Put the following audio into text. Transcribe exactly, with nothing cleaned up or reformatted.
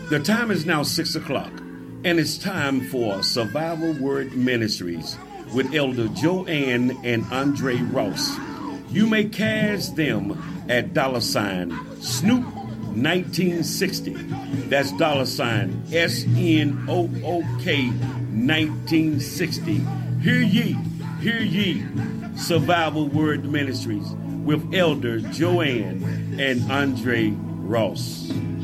The time is now six o'clock, and it's time for Survival Word Ministries with Elder Joanne and Andre Ross. You may cash them at dollar sign Snoop nineteen sixty. That's dollar sign S N O O K nineteen sixty. Hear ye, hear ye, Survival Word Ministries with Elder Joanne and Andre Ross.